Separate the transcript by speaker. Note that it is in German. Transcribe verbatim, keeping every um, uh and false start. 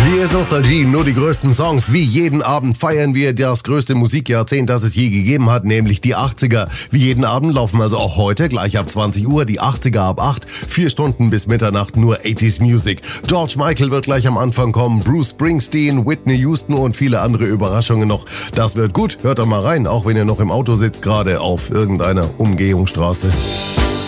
Speaker 1: Hier ist Nostalgie, nur die größten Songs. Wie jeden Abend feiern wir das größte Musikjahrzehnt, das es je gegeben hat, nämlich die achtziger. Wie jeden Abend laufen also auch heute, gleich ab zwanzig Uhr, die achtziger ab acht. Vier Stunden bis Mitternacht nur achtziger Music. George Michael wird gleich am Anfang kommen, Bruce Springsteen, Whitney Houston und viele andere Überraschungen noch. Das wird gut, hört doch mal rein, auch wenn ihr noch im Auto sitzt, gerade auf irgendeiner Umgehungsstraße.